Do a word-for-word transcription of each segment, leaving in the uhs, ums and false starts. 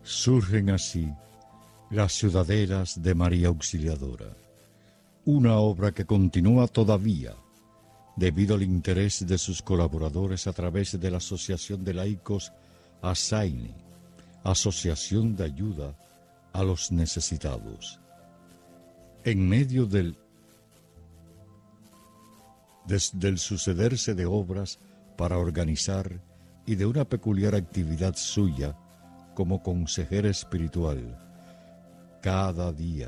Surgen así las Ciudadelas de María Auxiliadora, una obra que continúa todavía debido al interés de sus colaboradores a través de la Asociación de Laicos ASAINI, Asociación de Ayuda a los Necesitados. En medio del, des, del sucederse de obras para organizar y de una peculiar actividad suya como consejera espiritual, cada día,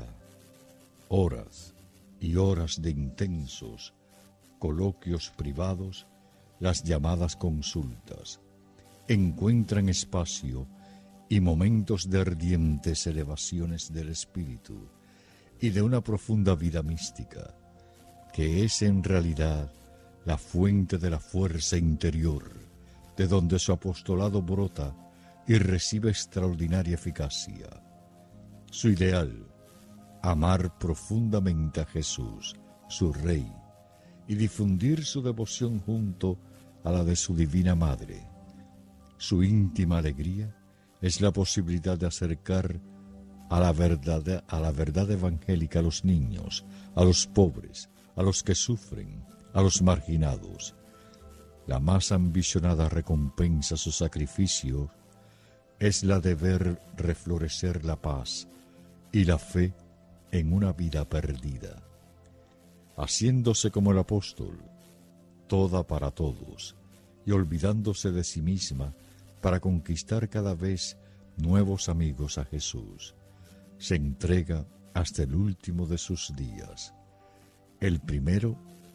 horas y horas de intensos coloquios privados, las llamadas consultas, encuentran espacio y momentos de ardientes elevaciones del espíritu y de una profunda vida mística, que es en realidad la fuente de la fuerza interior, de donde su apostolado brota y recibe extraordinaria eficacia. Su ideal, amar profundamente a Jesús, su Rey, y difundir su devoción junto a la de su Divina Madre. Su íntima alegría es la posibilidad de acercar a la verdad, a la verdad evangélica a los niños, a los pobres, a los que sufren, a los marginados. La más ambicionada recompensa a su sacrificio es la de ver reflorecer la paz y la fe en una vida perdida. Haciéndose como el apóstol, toda para todos, y olvidándose de sí misma para conquistar cada vez nuevos amigos a Jesús, se entrega hasta el último de sus días, el primero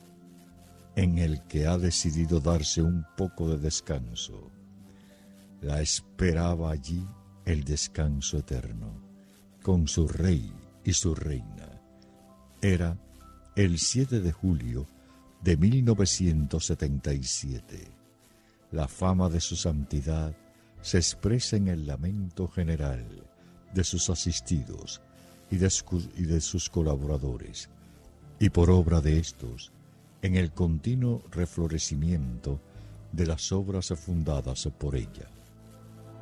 en el que ha decidido darse un poco de descanso. La esperaba allí el descanso eterno, con su rey y su reina. Era el siete de julio de mil novecientos setenta y siete. La fama de su santidad se expresa en el lamento general de sus asistidos y de, su, y de sus colaboradores, y por obra de estos, en el continuo reflorecimiento de las obras fundadas por ella.